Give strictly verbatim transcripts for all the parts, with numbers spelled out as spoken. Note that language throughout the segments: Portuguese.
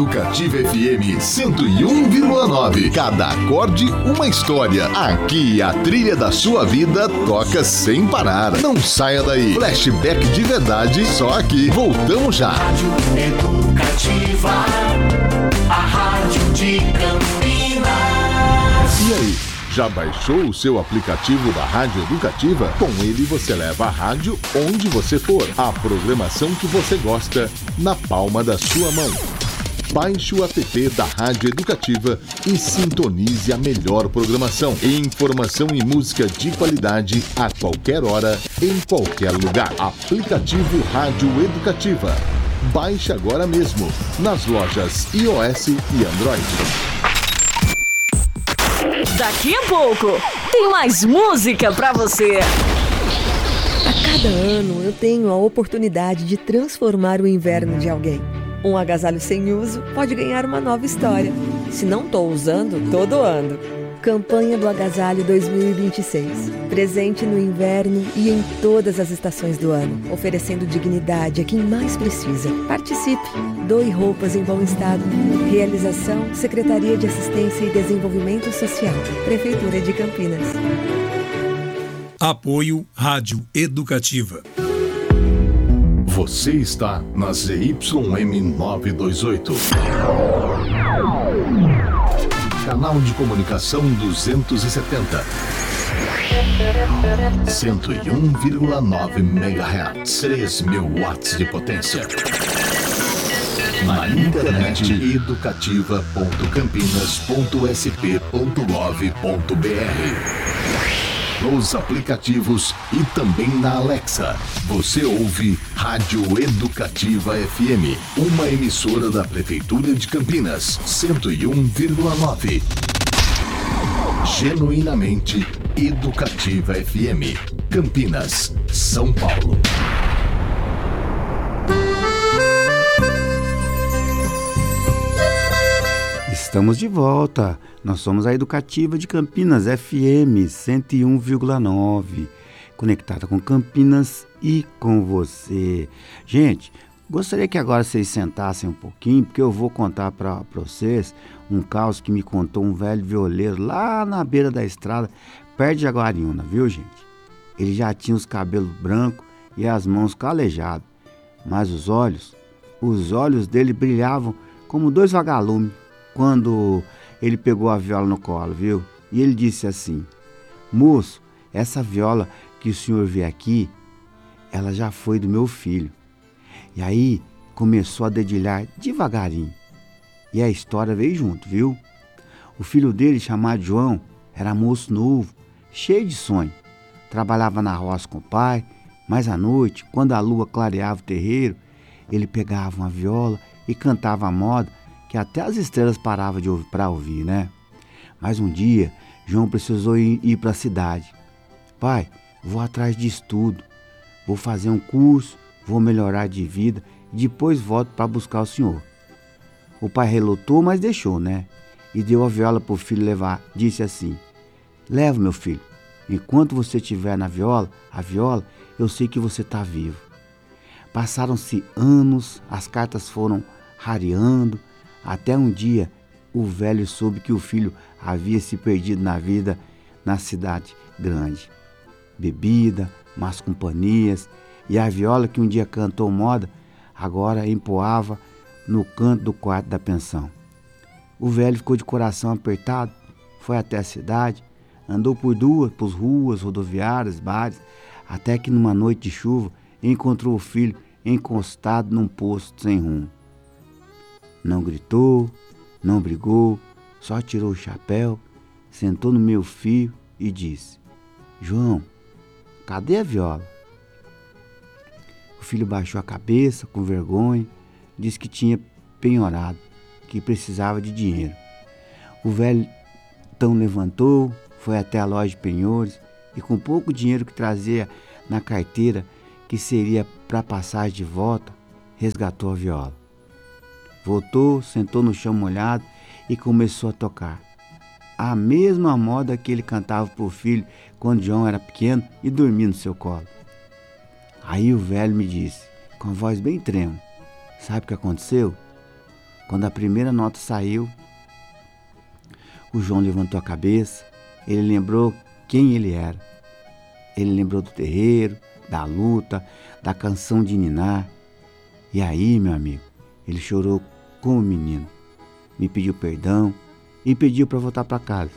Educativa F M cento e um vírgula nove. Cada acorde, uma história. Aqui a trilha da sua vida toca sem parar. Não saia daí. Flashback de verdade, só aqui. Voltamos já. Rádio Educativa, a rádio de Campinas. E aí? Já baixou o seu aplicativo da Rádio Educativa? Com ele você leva a rádio onde você for. A programação que você gosta na palma da sua mão. Baixe o app da Rádio Educativa e sintonize a melhor programação. Informação e música de qualidade a qualquer hora, em qualquer lugar. Aplicativo Rádio Educativa. Baixe agora mesmo nas lojas iOS e Android. Daqui a pouco tem mais música pra você. A cada ano eu tenho a oportunidade de transformar o inverno de alguém. Um agasalho sem uso pode ganhar uma nova história. Se não tô usando, tô doando. Campanha do Agasalho dois mil e vinte e seis. Presente no inverno e em todas as estações do ano, oferecendo dignidade a quem mais precisa. Participe. Doe roupas em bom estado. Realização: Secretaria de Assistência e Desenvolvimento Social. Prefeitura de Campinas. Apoio Rádio Educativa. Você está na Z Y M novecentos e vinte e oito. Canal de comunicação duzentos e setenta. cento e um vírgula nove megahertz. três mil watts de potência. Na internet educativa ponto campinas ponto s p ponto gov ponto b r. Nos aplicativos e também na Alexa. Você ouve Rádio Educativa F M, uma emissora da Prefeitura de Campinas, cento e um vírgula nove. Genuinamente Educativa F M, Campinas, São Paulo. Estamos de volta. Nós somos a Educativa de Campinas, F M cento e um vírgula nove, conectada com Campinas e com você. Gente, gostaria que agora vocês sentassem um pouquinho, porque eu vou contar para vocês um caos que me contou um velho violeiro lá na beira da estrada, perto de Jaguariúna, viu, gente? Ele já tinha os cabelos brancos e as mãos calejadas, mas os olhos, os olhos dele brilhavam como dois vagalumes quando ele pegou a viola no colo, viu? E ele disse assim: moço, essa viola que o senhor vê aqui, ela já foi do meu filho. E aí começou a dedilhar devagarinho. E a história veio junto, viu? O filho dele, chamado João, era moço novo, cheio de sonho. Trabalhava na roça com o pai, mas à noite, quando a lua clareava o terreiro, ele pegava uma viola e cantava a moda, que até as estrelas paravam de ouvir, para ouvir, né? Mas um dia, João precisou ir, ir para a cidade. Pai, vou atrás de estudo, vou fazer um curso, vou melhorar de vida e depois volto para buscar o senhor. O pai relutou, mas deixou, né? E deu a viola para o filho levar. Disse assim: leva, meu filho, enquanto você estiver na viola, a viola, eu sei que você está vivo. Passaram-se anos, as cartas foram rareando, até um dia o velho soube que o filho havia se perdido na vida na cidade grande. Bebida, más companhias, e a viola que um dia cantou moda, agora empoava no canto do quarto da pensão. O velho ficou de coração apertado, foi até a cidade, andou por duas, por ruas, rodoviárias, bares, até que numa noite de chuva encontrou o filho encostado num posto sem rumo. Não gritou, não brigou, só tirou o chapéu, sentou no meio fio e disse: João, cadê a viola? O filho baixou a cabeça com vergonha, disse que tinha penhorado, que precisava de dinheiro. O velho então levantou, foi até a loja de penhores e com pouco dinheiro que trazia na carteira, que seria para passagem de volta, resgatou a viola. Voltou, sentou no chão molhado e começou a tocar a mesma moda que ele cantava para o filho quando João era pequeno e dormia no seu colo. Aí o velho me disse, com a voz bem trêmula: sabe o que aconteceu? Quando a primeira nota saiu, o João levantou a cabeça, ele lembrou quem ele era. Ele lembrou do terreiro, da luta, da canção de ninar. E aí, meu amigo, ele chorou como menino. Me pediu perdão e pediu para voltar para casa.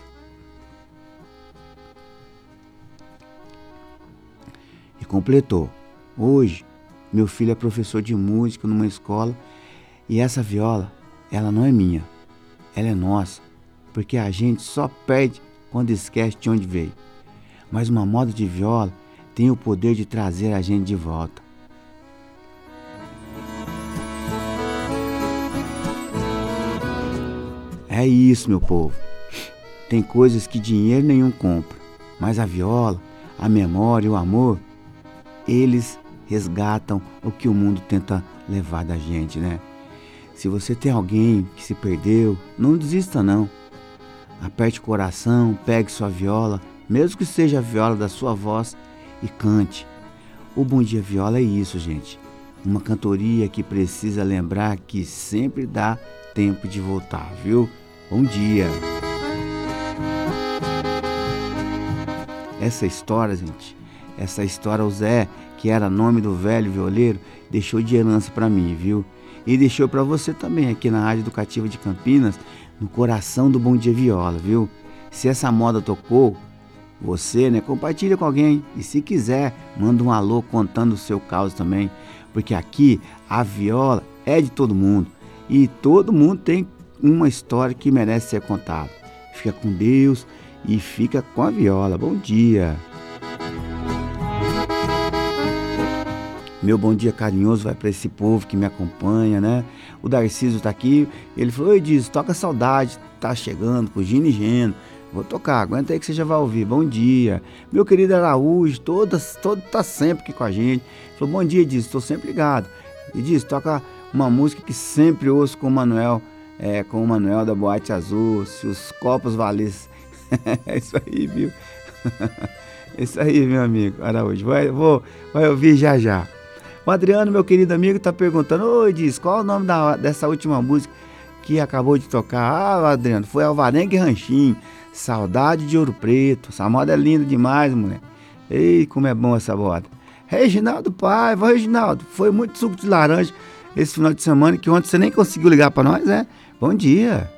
E completou. Hoje, meu filho é professor de música numa escola e essa viola, ela não é minha, ela é nossa, porque a gente só perde quando esquece de onde veio. Mas uma moda de viola tem o poder de trazer a gente de volta. É isso, meu povo. Tem coisas que dinheiro nenhum compra, mas a viola, a memória e o amor, eles resgatam o que o mundo tenta levar da gente, né? Se você tem alguém que se perdeu, não desista não. Aperte o coração, pegue sua viola, mesmo que seja a viola da sua voz, e cante. O Bom Dia Viola é isso, gente. Uma cantoria que precisa lembrar que sempre dá tempo de voltar, viu? Bom dia! Essa história, gente, essa história, o Zé, que era nome do velho violeiro, deixou de herança para mim, viu? E deixou para você também aqui na Rádio Educativa de Campinas, no coração do Bom Dia Viola, viu? Se essa moda tocou, você, né, compartilha com alguém. E se quiser, manda um alô contando o seu caos também. Porque aqui a viola é de todo mundo. E todo mundo tem uma história que merece ser contada. Fica com Deus e fica com a viola. Bom dia! Meu bom dia carinhoso vai para esse povo que me acompanha, né? O Darciso tá aqui, ele falou: oi, Diz, toca Saudade, tá chegando com Gino e Geno. Vou tocar, aguenta aí que você já vai ouvir. Bom dia. Meu querido Araújo, todas, todo tá sempre aqui com a gente. Ele falou: bom dia, Diz, estou sempre ligado. E Diz, toca uma música que sempre ouço com o Manuel, é, com o Manuel da Boate Azul, Se os Copos Valessem. É isso aí, viu? É isso aí, meu amigo Araújo. Vai, vou, vai ouvir já já. O Adriano, meu querido amigo, tá perguntando: oi, Diz, qual é o nome da, dessa última música que acabou de tocar? Ah, Adriano, foi Alvarenga e Ranchinho, Saudade de Ouro Preto. Essa moda é linda demais, mulher. Ei, como é bom essa moda. Reginaldo Paiva, Reginaldo, foi muito suco de laranja esse final de semana que ontem você nem conseguiu ligar pra nós, né? Bom dia.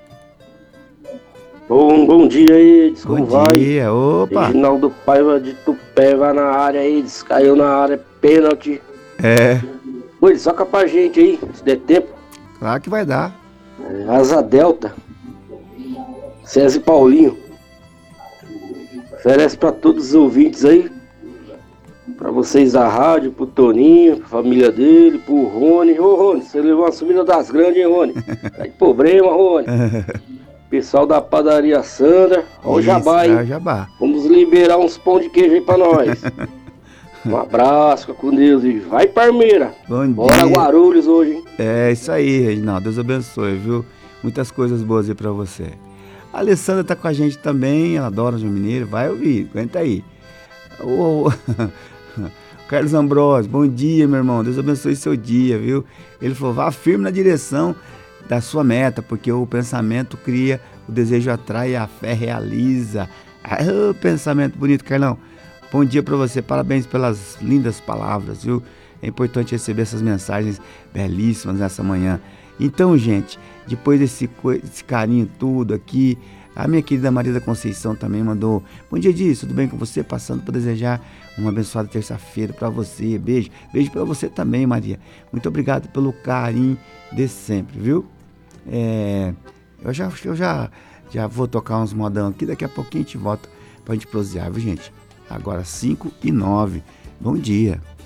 Bom, bom dia aí, Diz, como vai? Bom dia, opa. Reginaldo Paiva de Tupé, vai na área aí, Diz, caiu na área, pênalti. É. Oi, soca pra gente aí, se der tempo. Claro que vai dar. É, Asa Delta, César e Paulinho. Oferece pra todos os ouvintes aí. Pra vocês da rádio, pro Toninho, pra família dele, pro Rony. Ô Rony, você levou uma subida das grandes, hein, Rony? Tá de problema, Rony. Pessoal da padaria Sandra, ó o jabá, hein? É o jabá. Vamos liberar uns pão de queijo aí pra nós. Um abraço, fica com Deus e vai Parmeira. Bom Bora dia. Guarulhos hoje, hein? É isso aí, Reginaldo. Deus abençoe, viu? Muitas coisas boas aí pra você. A Alessandra tá com a gente também, ela adora o Mineiro. Vai ouvir, aguenta aí. O Carlos Ambrosio, bom dia, meu irmão. Deus abençoe seu dia, viu? Ele falou: vá firme na direção da sua meta, porque o pensamento cria, o desejo atrai e a fé realiza. Ah, oh, pensamento bonito, Carlão. Bom dia para você, parabéns pelas lindas palavras, viu? É importante receber essas mensagens belíssimas nessa manhã. Então, gente, depois desse, desse carinho tudo aqui, a minha querida Maria da Conceição também mandou: bom dia, Diz, tudo bem com você? Passando para desejar uma abençoada terça-feira para você. Beijo, beijo para você também, Maria. Muito obrigado pelo carinho de sempre, viu? É, eu já, eu já, já vou tocar uns modão aqui, daqui a pouquinho a gente volta pra gente prosear, viu, gente? Agora cinco e nove. Bom dia.